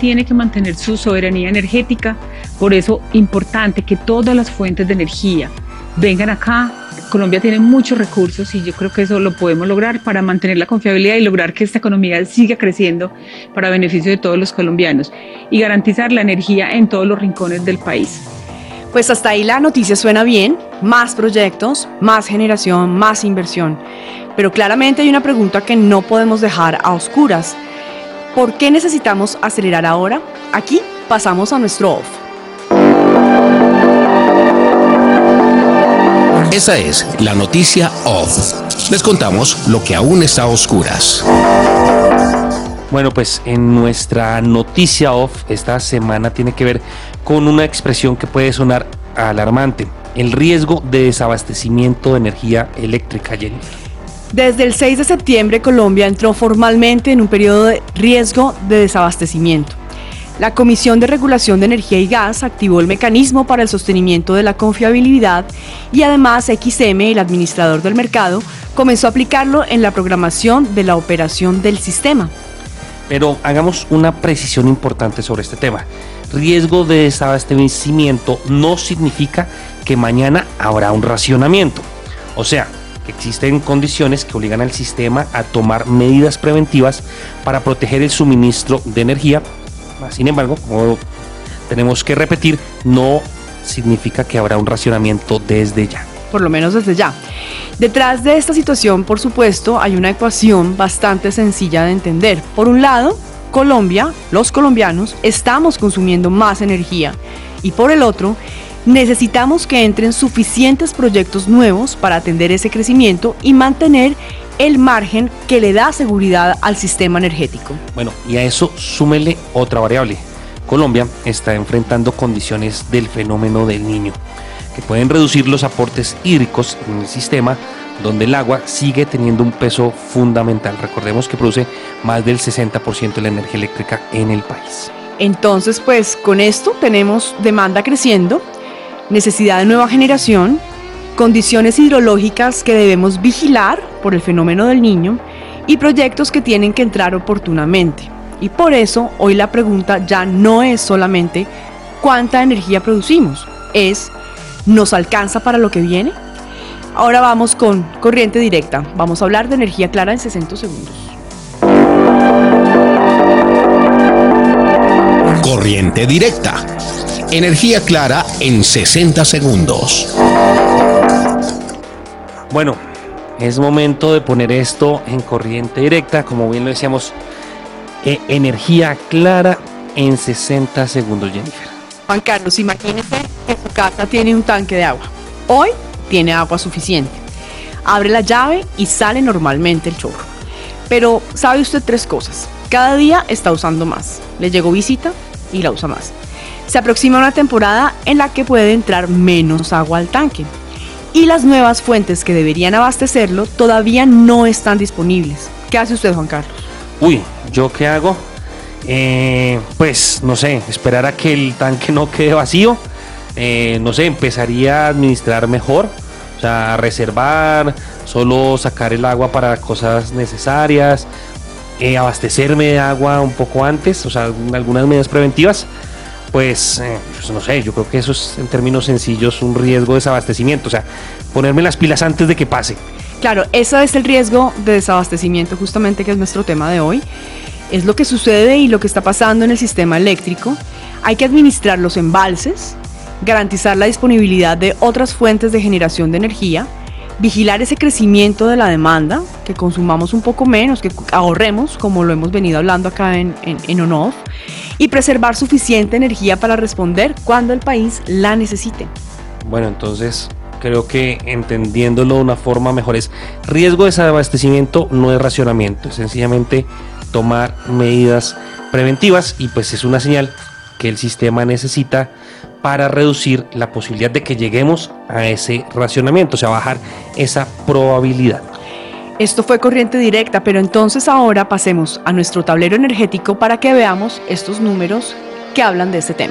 tiene que mantener su soberanía energética, por eso importante que todas las fuentes de energía vengan acá. Colombia tiene muchos recursos y yo creo que eso lo podemos lograr para mantener la confiabilidad y lograr que esta economía siga creciendo para beneficio de todos los colombianos y garantizar la energía en todos los rincones del país. Pues hasta ahí la noticia suena bien, más proyectos, más generación, más inversión. Pero claramente hay una pregunta que no podemos dejar a oscuras. ¿Por qué necesitamos acelerar ahora? Aquí pasamos a nuestro off. Esa es la noticia off. Les contamos lo que aún está a oscuras. Bueno, pues en nuestra noticia off esta semana tiene que ver con una expresión que puede sonar alarmante: el riesgo de desabastecimiento de energía eléctrica, Jennifer. Desde el 6 de septiembre, Colombia entró formalmente en un periodo de riesgo de desabastecimiento. La Comisión de Regulación de Energía y Gas activó el mecanismo para el sostenimiento de la confiabilidad y además XM, el administrador del mercado, comenzó a aplicarlo en la programación de la operación del sistema. Pero hagamos una precisión importante sobre este tema. Riesgo de desabastecimiento no significa que mañana habrá un racionamiento. O sea, que existen condiciones que obligan al sistema a tomar medidas preventivas para proteger el suministro de energía. Sin embargo, como tenemos que repetir, no significa que habrá un racionamiento desde ya. Por lo menos desde ya. Detrás de esta situación, por supuesto, hay una ecuación bastante sencilla de entender. Por un lado, Colombia, los colombianos, estamos consumiendo más energía. Y por el otro, necesitamos que entren suficientes proyectos nuevos para atender ese crecimiento y mantener el margen que le da seguridad al sistema energético. Bueno, y a eso súmele otra variable. Colombia está enfrentando condiciones del fenómeno del Niño, que pueden reducir los aportes hídricos en el sistema, donde el agua sigue teniendo un peso fundamental. Recordemos que produce más del 60% de la energía eléctrica en el país. Entonces, pues con esto tenemos demanda creciendo, necesidad de nueva generación, condiciones hidrológicas que debemos vigilar por el fenómeno del Niño y proyectos que tienen que entrar oportunamente. Y por eso hoy la pregunta ya no es solamente cuánta energía producimos, es ¿nos alcanza para lo que viene? Ahora vamos con Corriente Directa. Vamos a hablar de energía clara en 60 segundos. Corriente Directa. Energía clara en 60 segundos. Bueno, es momento de poner esto en Corriente Directa, como bien lo decíamos, energía clara en 60 segundos, Jennifer. Juan Carlos, imagínese que su casa tiene un tanque de agua. Hoy tiene agua suficiente. Abre la llave y sale normalmente el chorro. Pero sabe usted tres cosas. Cada día está usando más. Le llegó visita y la usa más. Se aproxima una temporada en la que puede entrar menos agua al tanque. Y las nuevas fuentes que deberían abastecerlo todavía no están disponibles. ¿Qué hace usted, Juan Carlos? Uy, ¿yo qué hago? Pues, no sé, esperar a que el tanque no quede vacío. No sé, empezaría a administrar mejor. O sea, a reservar, solo sacar el agua para cosas necesarias. Abastecerme de agua un poco antes, o sea, algunas medidas preventivas. Pues no sé, yo creo que eso es en términos sencillos un riesgo de desabastecimiento, o sea, ponerme las pilas antes de que pase. Claro, ese es el riesgo de desabastecimiento justamente que es nuestro tema de hoy. Es lo que sucede y lo que está pasando en el sistema eléctrico. Hay que administrar los embalses, garantizar la disponibilidad de otras fuentes de generación de energía, vigilar ese crecimiento de la demanda, que consumamos un poco menos, que ahorremos, como lo hemos venido hablando acá en On-Off, y preservar suficiente energía para responder cuando el país la necesite. Bueno, entonces creo que entendiéndolo de una forma mejor es riesgo de desabastecimiento, no es racionamiento, es sencillamente tomar medidas preventivas y pues es una señal que el sistema necesita para reducir la posibilidad de que lleguemos a ese racionamiento, o sea, bajar esa probabilidad. Esto fue Corriente Directa, pero entonces ahora pasemos a nuestro tablero energético para que veamos estos números que hablan de este tema.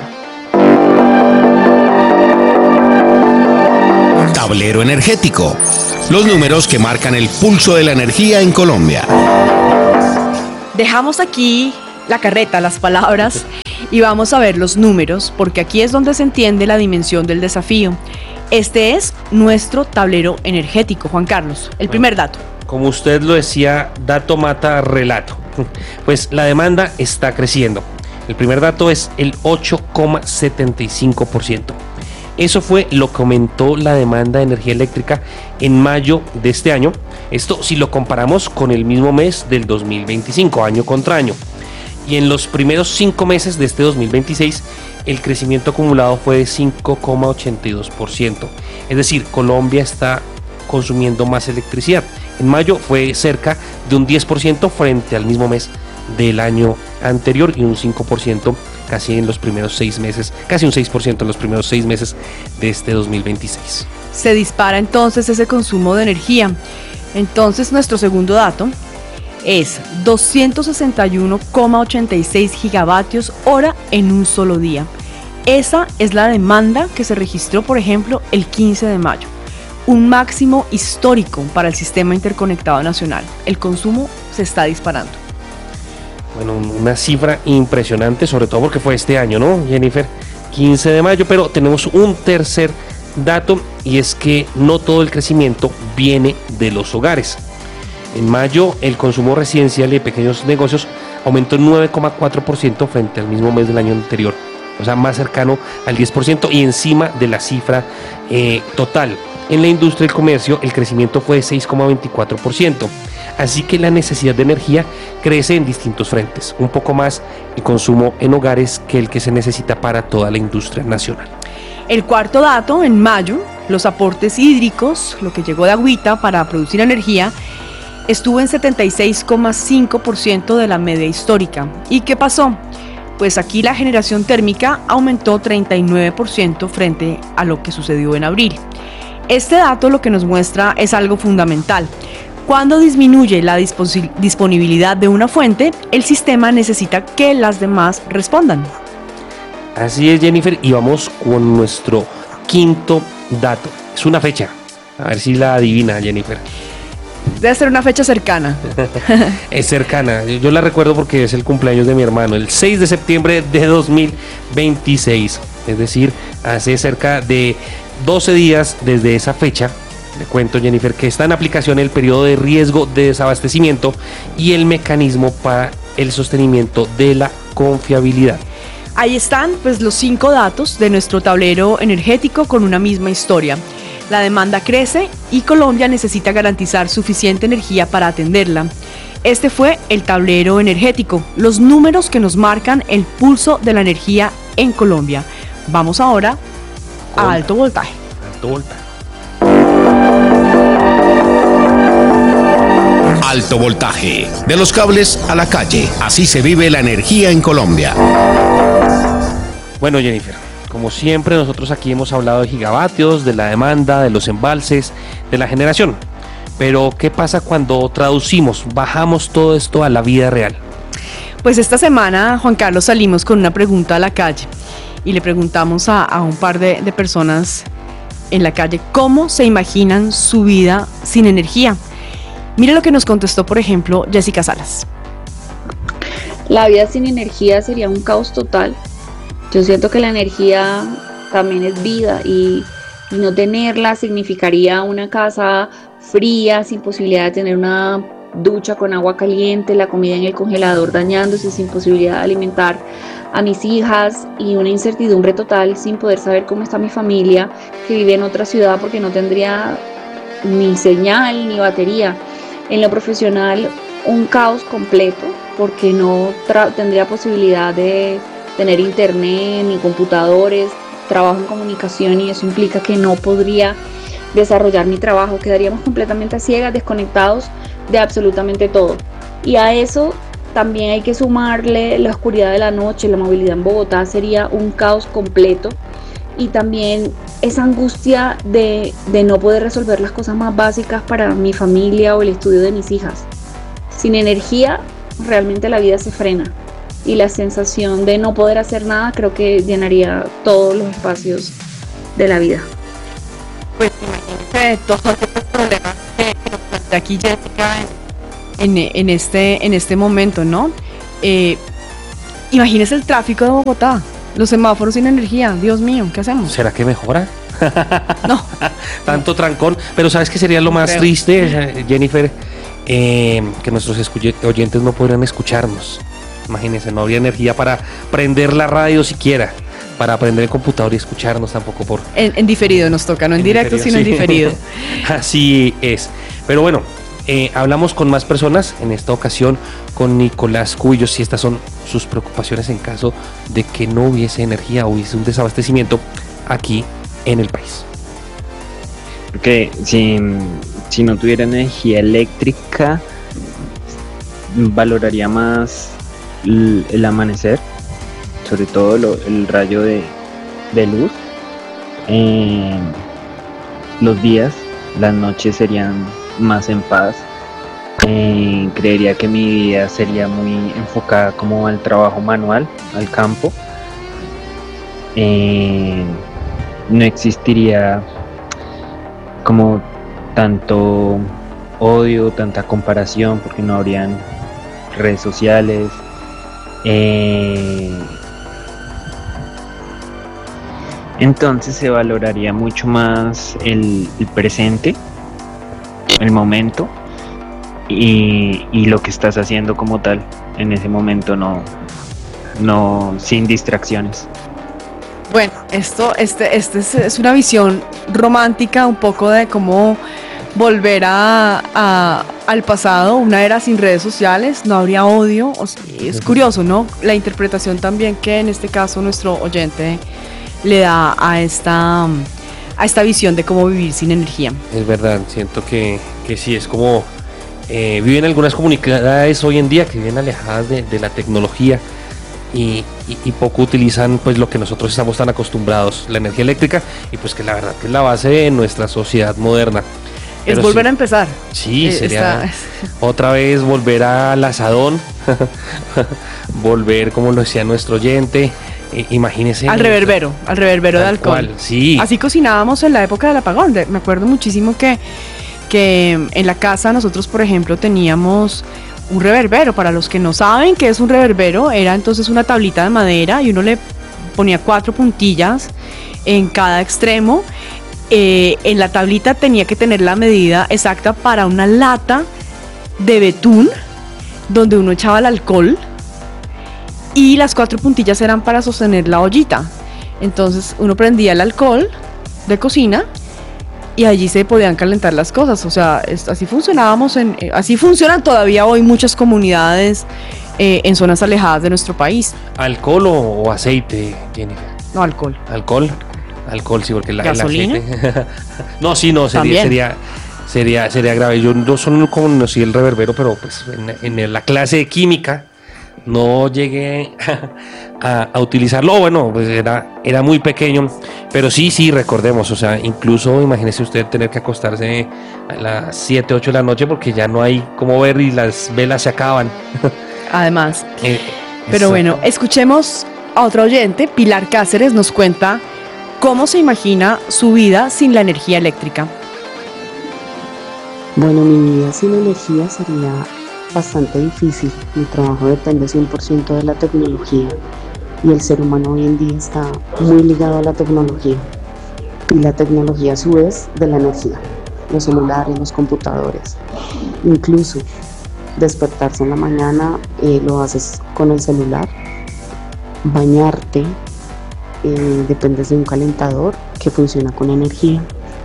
Tablero energético. Los números que marcan el pulso de la energía en Colombia. Dejamos aquí la carreta, las palabras, Y vamos a ver los números, porque aquí es donde se entiende la dimensión del desafío. Este es nuestro tablero energético, Juan Carlos. El primer dato. Como usted lo decía, dato mata relato. Pues la demanda está creciendo. El primer dato es el 8,75%. Eso fue lo que aumentó la demanda de energía eléctrica en mayo de este año. Esto si lo comparamos con el mismo mes del 2025, año contra año. Y en los primeros 5 meses de este 2026, el crecimiento acumulado fue de 5,82%. Es decir, Colombia está consumiendo más electricidad. En mayo fue cerca de un 10% frente al mismo mes del año anterior y un 5% casi en los primeros 6 meses, casi un 6% en los primeros 6 meses de este 2026. Se dispara entonces ese consumo de energía. Entonces nuestro segundo dato es 261,86 gigavatios hora en un solo día. Esa es la demanda que se registró, por ejemplo, el 15 de mayo. Un máximo histórico para el sistema interconectado nacional. El consumo se está disparando. Bueno, una cifra impresionante, sobre todo porque fue este año, ¿no, Jennifer? 15 de mayo, pero tenemos un tercer dato y es que no todo el crecimiento viene de los hogares. En mayo, el consumo residencial y de pequeños negocios aumentó en 9,4% frente al mismo mes del año anterior. O sea, más cercano al 10% y encima de la cifra total. En la industria y el comercio, el crecimiento fue de 6,24%. Así que la necesidad de energía crece en distintos frentes. Un poco más el consumo en hogares que el que se necesita para toda la industria nacional. El cuarto dato, en mayo, los aportes hídricos, lo que llegó de agüita para producir energía, estuvo en 76,5% de la media histórica. ¿Y qué pasó? Pues aquí la generación térmica aumentó 39% frente a lo que sucedió en abril. Este dato lo que nos muestra es algo fundamental. Cuando disminuye la disponibilidad de una fuente, el sistema necesita que las demás respondan. Así es, Jennifer, y vamos con nuestro quinto dato. Es una fecha. A ver si la adivina, Jennifer. Debe ser una fecha cercana. Es cercana, yo la recuerdo porque es el cumpleaños de mi hermano, el 6 de septiembre de 2026. Es decir, hace cerca de 12 días desde esa fecha. Le cuento, Jennifer, que está en aplicación el periodo de riesgo de desabastecimiento y el mecanismo para el sostenimiento de la confiabilidad. Ahí están pues los 5 datos de nuestro tablero energético con una misma historia. La demanda crece y Colombia necesita garantizar suficiente energía para atenderla. Este fue el tablero energético, los números que nos marcan el pulso de la energía en Colombia. Vamos ahora a alto voltaje. Alto voltaje. Alto voltaje. De los cables a la calle. Así se vive la energía en Colombia. Bueno, Jennifer, como siempre nosotros aquí hemos hablado de gigavatios, de la demanda, de los embalses, de la generación. Pero ¿qué pasa cuando traducimos, bajamos todo esto a la vida real? Pues esta semana, Juan Carlos, salimos con una pregunta a la calle y le preguntamos a un par de personas en la calle cómo se imaginan su vida sin energía. Mire lo que nos contestó, por ejemplo, Jessica Salas. La vida sin energía sería un caos total. Yo siento que la energía también es vida y no tenerla significaría una casa fría, sin posibilidad de tener una ducha con agua caliente, la comida en el congelador dañándose, sin posibilidad de alimentar a mis hijas y una incertidumbre total sin poder saber cómo está mi familia que vive en otra ciudad porque no tendría ni señal ni batería. En lo profesional, un caos completo porque no tendría posibilidad de tener internet ni computadores, trabajo en comunicación y eso implica que no podría desarrollar mi trabajo, quedaríamos completamente a ciegas, desconectados de absolutamente todo. Y a eso también hay que sumarle la oscuridad de la noche, la movilidad en Bogotá sería un caos completo y también esa angustia de no poder resolver las cosas más básicas para mi familia o el estudio de mis hijas. Sin energía realmente la vida se frena y la sensación de no poder hacer nada creo que llenaría todos los espacios de la vida. Pues imagínense todos estos problemas que nos plantea aquí Jessica en este momento, ¿no? Y Imagínese el tráfico de Bogotá, los semáforos sin energía, Dios mío, ¿qué hacemos? ¿Será que mejora? No. Tanto trancón, pero ¿sabes qué sería lo más creo. triste, Jennifer? Que nuestros oyentes no podrían escucharnos. Imagínense, no habría energía para prender la radio siquiera, para prender el computador y escucharnos tampoco por... En diferido nos toca, no en directo, sino en sí. diferido. Así es. Pero bueno, hablamos con más personas, en esta ocasión con Nicolás Cubillos, y estas son sus preocupaciones en caso de que no hubiese energía o hubiese un desabastecimiento aquí en el país. Porque si no tuviera energía eléctrica, valoraría más el amanecer, sobre todo el rayo de luz. Los días, las noches serían más en paz. Creería que mi vida sería muy enfocada como al trabajo manual, al campo. No existiría como tanto odio, tanta comparación, porque no habrían redes sociales. Entonces se valoraría mucho más el presente, el momento y lo que estás haciendo como tal en ese momento, no sin distracciones. Bueno, este es una visión romántica, un poco de cómo volver al pasado, una era sin redes sociales, no habría odio. Es curioso, ¿no? La interpretación también que en este caso nuestro oyente le da a esta visión de cómo vivir sin energía. Es verdad, siento que sí, es como viven algunas comunidades hoy en día que viven alejadas de la tecnología y poco utilizan pues lo que nosotros estamos tan acostumbrados, la energía eléctrica, y pues que la verdad que es la base de nuestra sociedad moderna. Es volver a empezar. Sí, sería otra vez volver al asadón, volver, como lo decía nuestro oyente, imagínese. Al reverbero de alcohol. Sí. Así cocinábamos en la época del apagón. Me acuerdo muchísimo que en la casa nosotros, por ejemplo, teníamos un reverbero. Para los que no saben qué es un reverbero, era entonces una tablita de madera y uno le ponía 4 puntillas en cada extremo. En la tablita tenía que tener la medida exacta para una lata de betún donde uno echaba el alcohol, y las 4 puntillas eran para sostener la ollita. Entonces uno prendía el alcohol de cocina y allí se podían calentar las cosas. O sea, así funcionábamos, así funcionan todavía hoy muchas comunidades en zonas alejadas de nuestro país. ¿Alcohol o aceite, Jennifer? No, alcohol. Alcohol, sí, porque el ¿Gasolina? aceite. No, sería grave. Yo no solo conocí el reverbero, pero pues en la clase de química no llegué a utilizarlo. Bueno, pues era muy pequeño, pero sí, recordemos, o sea, incluso imagínese usted tener que acostarse a las 7, 8 de la noche porque ya no hay cómo ver y las velas se acaban. Además. Pero bueno, escuchemos a otro oyente. Pilar Cáceres nos cuenta cómo se imagina su vida sin la energía eléctrica. Bueno, mi vida sin energía sería bastante difícil. Mi trabajo depende 100% de la tecnología y el ser humano hoy en día está muy ligado a la tecnología, y la tecnología a su vez de la energía, los celulares, los computadores. Incluso despertarse en la mañana lo haces con el celular, bañarte dependes de un calentador que funciona con energía.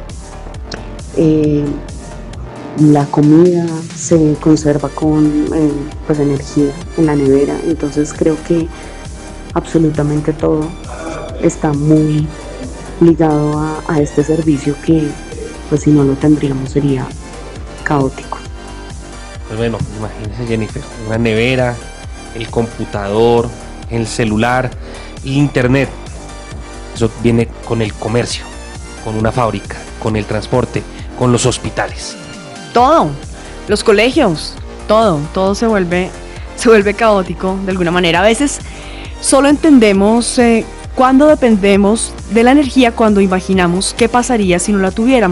La comida se conserva con pues energía en la nevera. Entonces creo que absolutamente todo está muy ligado a este servicio que pues si no lo tendríamos sería caótico. Pues bueno, imagínense, Jennifer, una nevera, el computador, el celular, el internet. Eso viene con el comercio, con una fábrica, con el transporte, con los hospitales. Todo, los colegios, todo se vuelve caótico de alguna manera. A veces solo entendemos cuándo dependemos de la energía, cuando imaginamos qué pasaría si no la tuviéramos.